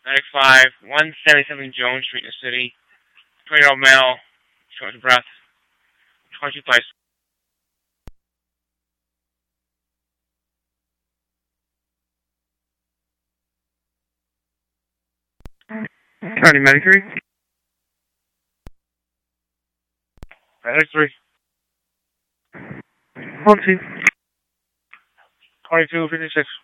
95, 177 Jones Street in the city. 20-year-old male, short of breath, 22 place. County Medic 3. Medic 3. 1, 2. 2256.